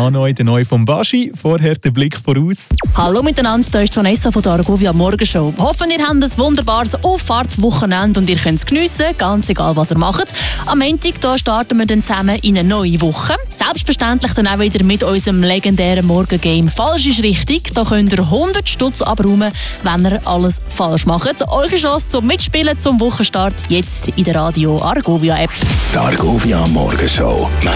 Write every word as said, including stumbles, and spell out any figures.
Hanoi, der Neue vom Baschi. Vorher der Blick voraus. Hallo miteinander, hier ist Vanessa von der Argovia Morgenshow. Hoffen, ihr habt ein wunderbares Auffahrtswochenende und ihr könnt es geniessen, ganz egal was ihr macht. Am Montag da starten wir dann zusammen in eine neue Woche. Selbstverständlich dann auch wieder mit unserem legendären Morgengame «Falsch ist richtig». Da könnt ihr hundert Stutz abräumen, wenn ihr alles falsch macht. Eure Chance zum Mitspielen zum Wochenstart jetzt in der Radio Argovia App. Die Argovia Morgenshow.